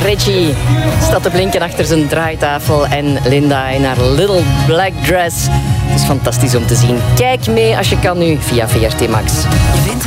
Reggie staat te blinken achter zijn draaitafel en Linda in haar little black dress. Het is fantastisch om te zien. Kijk mee als je kan nu via VRT Max. Je vindt